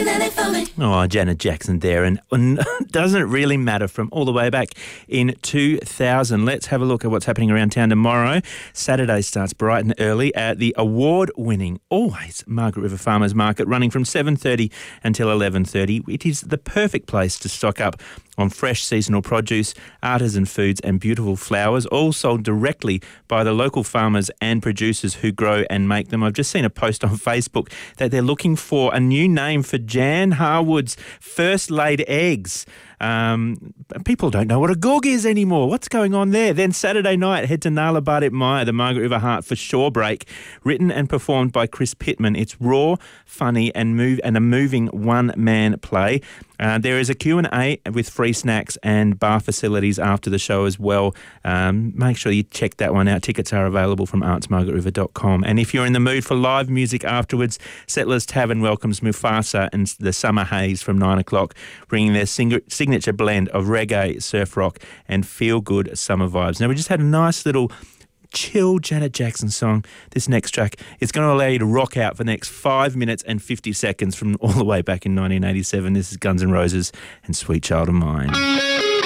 Oh, Janet Jackson there, and doesn't really matter from all the way back in 2000. Let's have a look at what's happening around town tomorrow. Saturday starts bright and early at the award-winning, always, Margaret River Farmers Market, running from 7:30 until 11:30. It is the perfect place to stock up on fresh seasonal produce, artisan foods and beautiful flowers, all sold directly by the local farmers and producers who grow and make them. I've just seen a post on Facebook that they're looking for a new name for Jan Harwood's First Laid Eggs. People don't know what a goog is anymore. What's going on there? Then Saturday night, head to Nala Bardit Maya, the Margaret River Heart for Shore Break, written and performed by Chris Pittman. It's raw, funny and a moving one-man play. There is a Q&A with free snacks and bar facilities after the show as well. Make sure you check that one out. Tickets are available from artsmargaretriver.com. And if you're in the mood for live music afterwards, Settlers Tavern welcomes Mufasa and the Summer Haze from 9 o'clock, bringing their signature blend of reggae, surf rock and feel-good summer vibes. Now, we just had a nice little chill Janet Jackson song. This next track, it's going to allow you to rock out for the next 5 minutes and 50 seconds from all the way back in 1987. This is Guns N' Roses and Sweet Child of Mine.